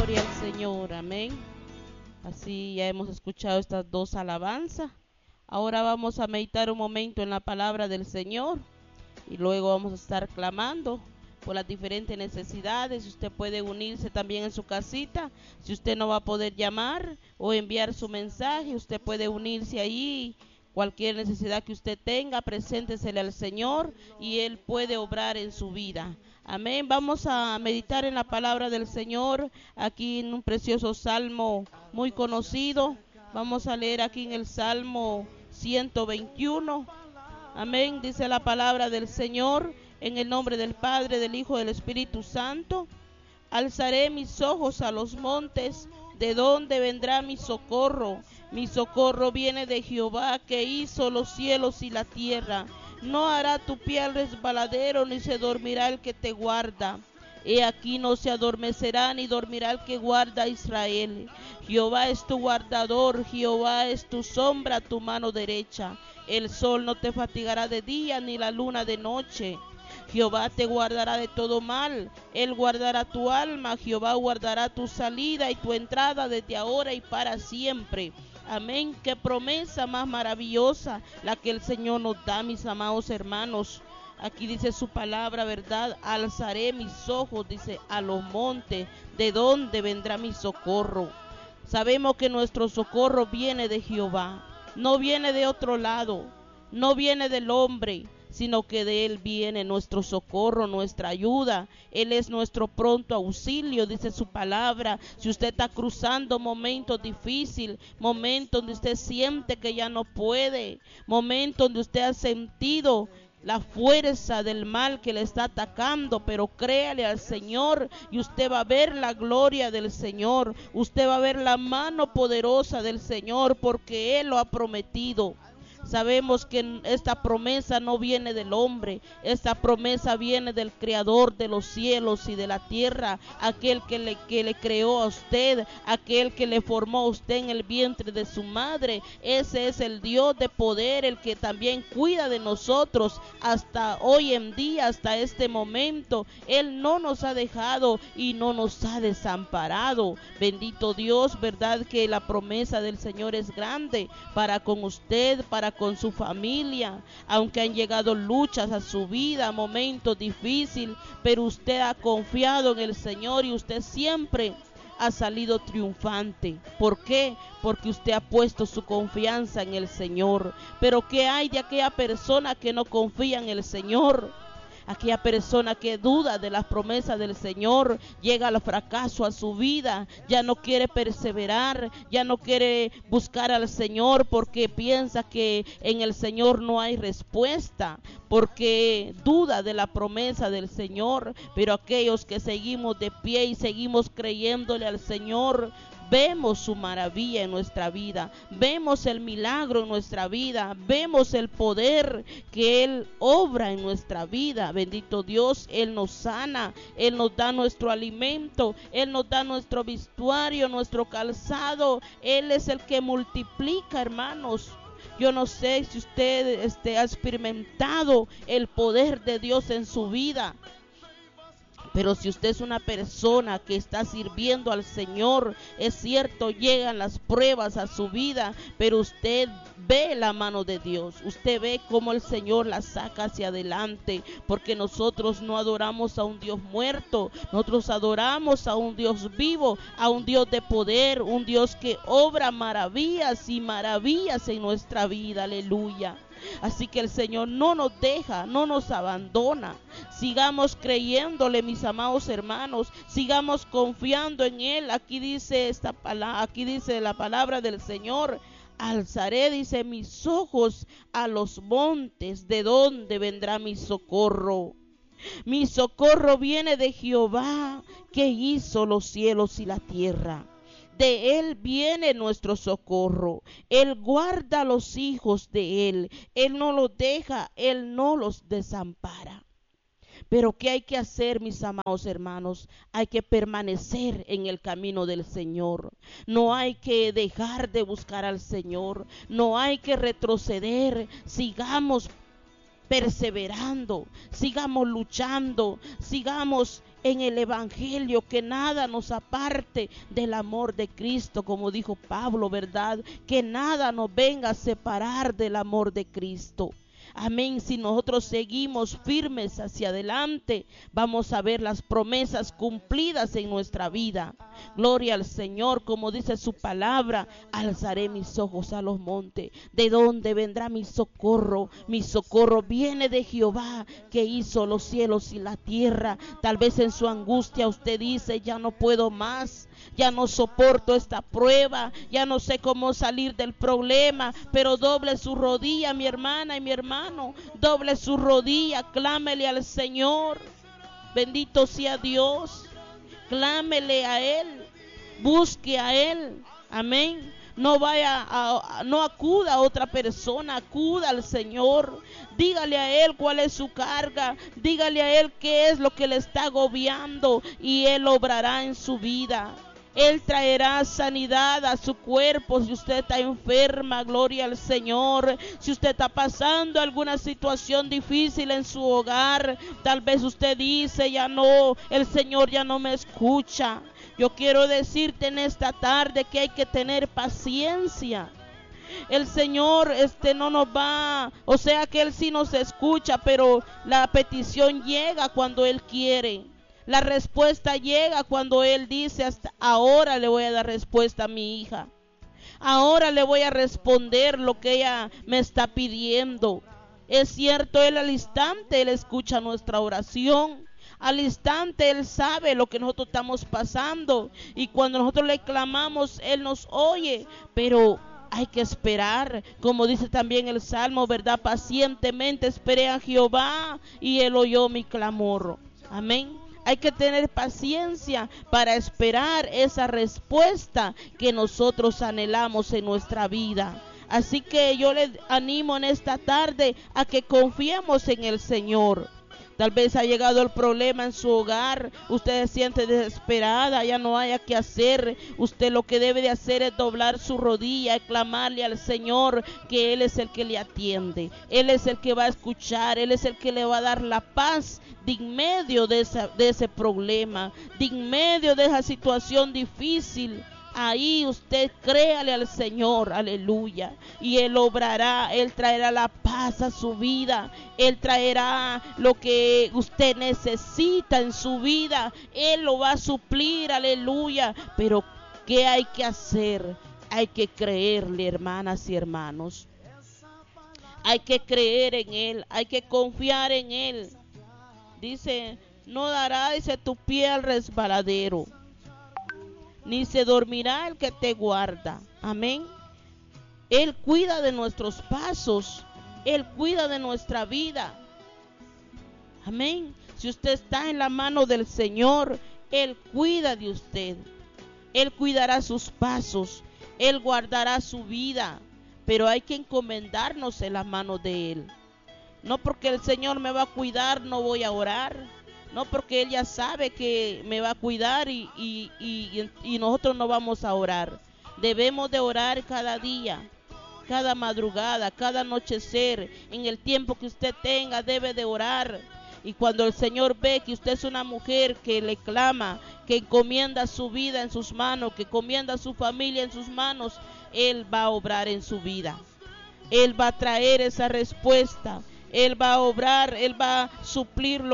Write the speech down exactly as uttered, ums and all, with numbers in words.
Gloria al Señor, amén. Así ya hemos escuchado estas dos alabanzas. Ahora vamos a meditar un momento en la palabra del Señor y luego vamos a estar clamando por las diferentes necesidades. Usted puede unirse también en su casita. Si usted no va a poder llamar o enviar su mensaje, usted puede unirse ahí. Cualquier necesidad que usted tenga, preséntesele al Señor y Él puede obrar en su vida. Amén. Vamos a meditar en la palabra del Señor aquí en un precioso salmo muy conocido. Vamos a leer aquí en el Salmo ciento veintiuno. Amén. Dice la palabra del Señor en el nombre del Padre, del Hijo y del Espíritu Santo. Alzaré mis ojos a los montes, ¿de dónde vendrá mi socorro? Mi socorro viene de Jehová, que hizo los cielos y la tierra. No hará tu pie al resbaladero, ni se dormirá el que te guarda. He aquí no se adormecerá, ni dormirá el que guarda a Israel. Jehová es tu guardador, Jehová es tu sombra, tu mano derecha. El sol no te fatigará de día, ni la luna de noche. Jehová te guardará de todo mal, Él guardará tu alma, Jehová guardará tu salida y tu entrada desde ahora y para siempre. Amén. Qué promesa más maravillosa la que el Señor nos da, mis amados hermanos. Aquí dice su palabra, ¿verdad? Alzaré mis ojos, dice, a los montes. ¿De dónde vendrá mi socorro? Sabemos que nuestro socorro viene de Jehová. No viene de otro lado. No viene del hombre, sino que de Él viene nuestro socorro, nuestra ayuda. Él es nuestro pronto auxilio, dice su palabra. Si usted está cruzando momentos difíciles, momentos donde usted siente que ya no puede, momentos donde usted ha sentido la fuerza del mal que le está atacando, pero créale al Señor y usted va a ver la gloria del Señor. Usted va a ver la mano poderosa del Señor, porque Él lo ha prometido. Sabemos que esta promesa no viene del hombre, esta promesa viene del Creador de los cielos y de la tierra, aquel que le, que le creó a usted, aquel que le formó a usted en el vientre de su madre. Ese es el Dios de poder, el que también cuida de nosotros hasta hoy en día, hasta este momento. Él no nos ha dejado y no nos ha desamparado. Bendito Dios, verdad que la promesa del Señor es grande para con usted, para con su familia, aunque han llegado luchas a su vida, momentos difíciles, pero usted ha confiado en el Señor y usted siempre ha salido triunfante. ¿Por qué? Porque usted ha puesto su confianza en el Señor. Pero ¿qué hay de aquella persona que no confía en el Señor? Aquella persona que duda de las promesas del Señor, llega al fracaso a su vida, ya no quiere perseverar, ya no quiere buscar al Señor porque piensa que en el Señor no hay respuesta, porque duda de la promesa del Señor. Pero aquellos que seguimos de pie y seguimos creyéndole al Señor, vemos su maravilla en nuestra vida, vemos el milagro en nuestra vida, vemos el poder que Él obra en nuestra vida. Bendito Dios, Él nos sana, Él nos da nuestro alimento, Él nos da nuestro vestuario, nuestro calzado. Él es el que multiplica, hermanos. Yo no sé si usted este, ha experimentado el poder de Dios en su vida. Pero si usted es una persona que está sirviendo al Señor, es cierto, llegan las pruebas a su vida, pero usted ve la mano de Dios, usted ve cómo el Señor la saca hacia adelante, porque nosotros no adoramos a un Dios muerto, nosotros adoramos a un Dios vivo, a un Dios de poder, un Dios que obra maravillas y maravillas en nuestra vida. Aleluya. Así que el Señor no nos deja, no nos abandona. Sigamos creyéndole, mis amados hermanos, sigamos confiando en Él. Aquí dice esta palabra, aquí dice la palabra del Señor: alzaré, dice, mis ojos a los montes, ¿de dónde vendrá mi socorro? Mi socorro viene de Jehová, que hizo los cielos y la tierra. De Él viene nuestro socorro. Él guarda a los hijos de Él. Él no los deja, Él no los desampara. Pero ¿qué hay que hacer, mis amados hermanos? Hay que permanecer en el camino del Señor. No hay que dejar de buscar al Señor. No hay que retroceder. Sigamos perseverando, sigamos luchando, sigamos en el evangelio, que nada nos aparte del amor de Cristo, como dijo Pablo, ¿verdad? Que nada nos venga a separar del amor de Cristo. Amén. Si nosotros seguimos firmes hacia adelante, vamos a ver las promesas cumplidas en nuestra vida. Gloria al Señor, como dice su palabra, alzaré mis ojos a los montes. ¿De dónde vendrá mi socorro? Mi socorro viene de Jehová, que hizo los cielos y la tierra. Tal vez en su angustia usted dice, ya no puedo más. Ya no soporto esta prueba, ya no sé cómo salir del problema, pero doble su rodilla, mi hermana y mi hermano, doble su rodilla, clámele al Señor, bendito sea Dios, clámele a Él, busque a Él, amén. No vaya a, a, no acuda a otra persona, acuda al Señor, dígale a Él cuál es su carga, dígale a Él qué es lo que le está agobiando y Él obrará en su vida. Él traerá sanidad a su cuerpo. Si usted está enferma, gloria al Señor. Si usted está pasando alguna situación difícil en su hogar, tal vez usted dice, ya no, el Señor ya no me escucha. Yo quiero decirte en esta tarde que hay que tener paciencia. El Señor este no nos va, o sea que Él sí nos escucha, pero la petición llega cuando Él quiere. La respuesta llega cuando Él dice, hasta ahora le voy a dar respuesta a mi hija. Ahora le voy a responder lo que ella me está pidiendo. Es cierto, Él al instante, Él escucha nuestra oración. Al instante Él sabe lo que nosotros estamos pasando. Y cuando nosotros le clamamos, Él nos oye. Pero hay que esperar, como dice también el Salmo, ¿verdad? Pacientemente esperé a Jehová y Él oyó mi clamor. Amén. Hay que tener paciencia para esperar esa respuesta que nosotros anhelamos en nuestra vida. Así que yo les animo en esta tarde a que confiemos en el Señor. Tal vez ha llegado el problema en su hogar, usted se siente desesperada, ya no haya qué hacer. Usted lo que debe de hacer es doblar su rodilla y clamarle al Señor, que Él es el que le atiende. Él es el que va a escuchar, Él es el que le va a dar la paz de en medio de, esa, de ese problema, de en medio de esa situación difícil. Ahí usted créale al Señor, aleluya, y Él obrará, Él traerá la paz a su vida, Él traerá lo que usted necesita en su vida, Él lo va a suplir, aleluya. Pero ¿qué hay que hacer? Hay que creerle, hermanas y hermanos, hay que creer en Él, hay que confiar en Él. Dice, no dará, dice, tu pie al resbaladero, ni se dormirá el que te guarda. Amén. Él cuida de nuestros pasos, Él cuida de nuestra vida. Amén. Si usted está en la mano del Señor, Él cuida de usted. Él cuidará sus pasos, Él guardará su vida. Pero hay que encomendarnos en la mano de Él. No porque el Señor me va a cuidar, no voy a orar. No, porque Él ya sabe que me va a cuidar y, y, y, y nosotros no vamos a orar. Debemos de orar cada día, cada madrugada, cada anochecer. En el tiempo que usted tenga debe de orar. Y cuando el Señor ve que usted es una mujer que le clama, que encomienda su vida en sus manos, que encomienda su familia en sus manos, Él va a obrar en su vida. Él va a traer esa respuesta. Él va a obrar, Él va a suplir lo